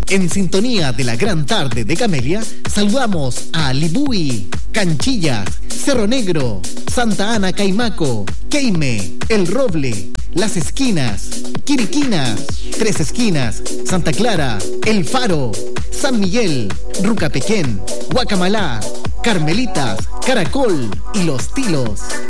En sintonía de la gran tarde de Camelia, saludamos a Libui, Canchillas, Cerro Negro, Santa Ana Caimaco, Queime, El Roble, Las Esquinas, Quiriquinas, Tres Esquinas, Santa Clara, El Faro, San Miguel, Rucapequén, Guacamalá, Carmelitas, Caracol y Los Tilos.